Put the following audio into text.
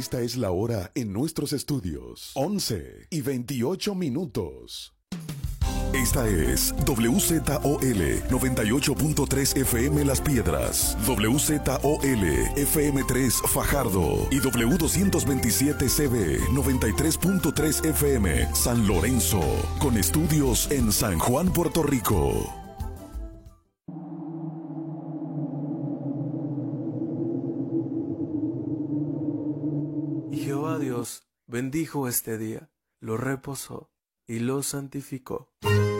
Esta es la hora en nuestros estudios. 11:28. Esta es WZOL 98.3 FM Las Piedras, WZOL FM3 Fajardo y W227CB 93.3 FM San Lorenzo, con estudios en San Juan, Puerto Rico. Y Jehová Dios bendijo este día, lo reposó y lo santificó.